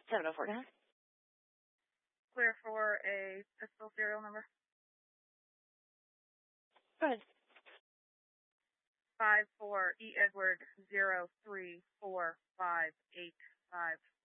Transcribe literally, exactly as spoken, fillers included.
seven oh four down. Clear for a pistol serial number. Go ahead. Five four E Edward zero three four five eight five.